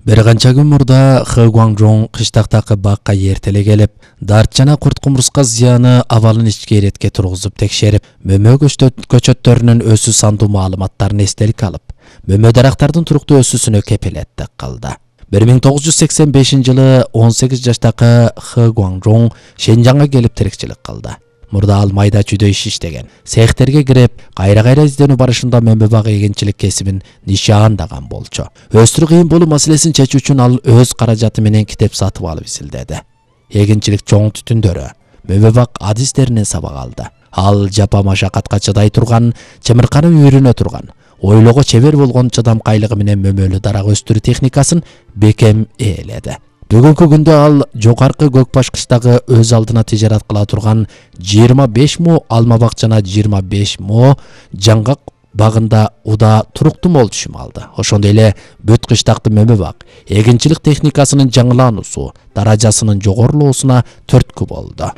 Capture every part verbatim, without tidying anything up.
Bir qancha kun murda He Guangzhong qishtaqdagi baqqa ertele kelib, dart jana qurt qumurusqa ziyani avalın içki eretke turg'izib tekshirib, mömö ko'chatlarının ösü sandu ma'lumotlarini esdalik alib, mömö daraxtlardan turuqda ösüsünü kepeletdi qildi. bir ming to'qqiz yuz sakson beshinchi yılı o'n sakkiz yoshdagi He Guangzhong Shenjanga kelib tirikchilik qildi. Murda al mayda çüde iş işlegen. Seyxterge girip, qayra-qayra izdenu barışında mömöbaq eginçilik kesibin nişandagan bolçu. Östürü qiyin bolu maselesini çeçü üçün al öz qarajatı menen kitep satıp alıp isildedi. Eginçilik çoğun tütündörü. Mömöbaq adislerine sabaq aldı. Al japa maşaqatqa çıday turgan, çımırqanı үйрөнө turgan. Ойлого çever bolgon çadam qaylығы menen mömölü daraq östürü texnikasın bekem eğledi. Бүгүнкү күндө ал жогорку көкбашкычтагы өз алдына тижарат кыла турган жыйырма беш мо алма бак жана жыйырма беш мо жаңгак багында уда туруктуу мол түшүм алды. Ошондой эле бүт кыштакты мөмө бак эгинчилик техникасынын жаңылануусу, даражасынын жогорулуусуна төрткү болду.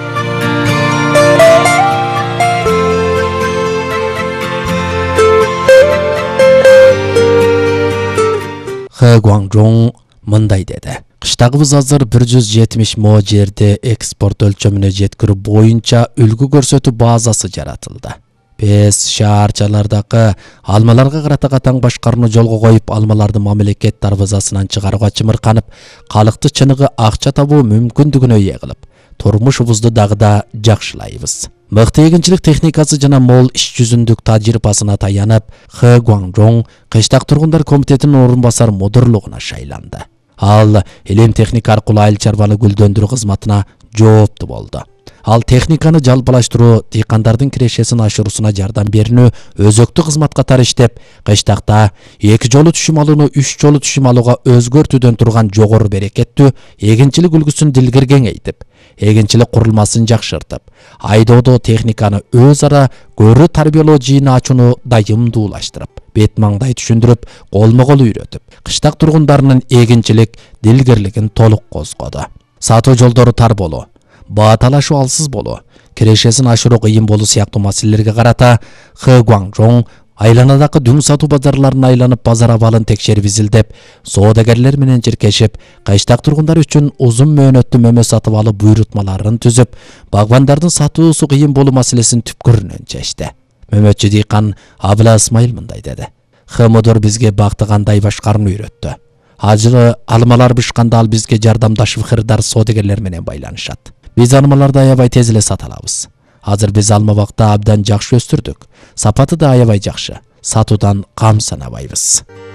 He Guangzhong мындай деди. Кыштагыбыз азыр bir жүз жетимиш мо жерде экспорт өлчөмүнө жеткирүү боюнча үлгү көрсөтүү базасы жаратылды. Биз шаарчалардагы алмаларга карата катаң башкарууну жолго коюп, алмаларды мамлекет дарбазасынан чыгарууга чымырканып, калыкты чыныгы акча табуу мүмкүндүгүнө ээ кылып, турмушубузду дагы да жакшылайбыз. Мыкты эгинчилик техникасы жана мол иш жүзүндүк тажрыйбасына таянып, He Guangzhong кыштак тургундар комитетинин орун басар мудурлугуна шайланды. Ал илим техника аркылуу айыл чарбаны гүлдөндүрүү кызматына жооптуу болду. Ал техниканы жалпылаштыруу, дыйкандардын кирешесин ашыруусуна жардам берүүнү өзөктүү кызмат катары иштеп, кыштакта эки жолу түшүм алууну үч жолу түшүм алууга өзгөртүүдөн турган жогору берекеттүү эгинчилик үлгүсүн дилгер кеңейтип, эгинчилик курулмасын жакшыртып, айдоодо техниканы өз ара көрүү тарбиялоо жыйыны ачууну дайымдуулаштырып, бет маңдай түшүндүрүп, колмо-кол үйрөтүп, кыштак тургундарынын эгинчилик дилгерлигин толук козгоду. Сатуу жолдору тар болуу, баа талашуу алсыз болуу, кирешесин ашыруу кыйын болуу сыяктуу маселелерге карата He Guangzhong айланадагы дүң сатуу базарларын айланып, базар абалын текшерип изилдеп, соодагерлер менен чиркешип, кыштак тургундар үчүн узун мөөнөттүү мөмө сатып алуу буйрутмаларын түзүп, багбандардын сатуусу кыйын болуу маселесин түпкүрүнөн чечти. Мөмөтчү дыйкан Абыла Исмайыл мындай деди. He мудур бизге бакты кандай башкарууну үйрөттү. Ажылы алмалар бышканда ал бизге жардамдашып кырдар соодагерлер менен байланышат. Биз алмаларды аябай тез эле сата алабыз. Азыр биз алма бакта абдан жакшы өстүрдүк. Сапаты да аябай жакшы. Сатуудан кам санабайбыз.